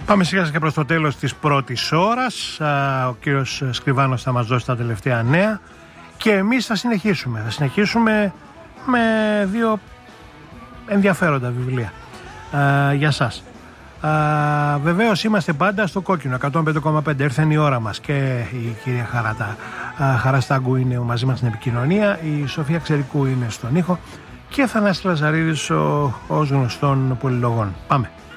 Πάμε σιγά και προς το τέλος της πρώτης ώρας. Ο κύριος Σκριβάνος θα μας δώσει τα τελευταία νέα και εμείς θα συνεχίσουμε. Θα συνεχίσουμε με δύο ενδιαφέροντα βιβλία για σας. Βεβαίως είμαστε πάντα στο κόκκινο 105,5. Έρθεν η ώρα μας και η κυρία Χαραστάγκου είναι μαζί μας στην επικοινωνία, η Σοφία Ξερικού είναι στον ήχο και Θανάσης Λαζαρίδης ως γνωστών πολυλογών. Πάμε.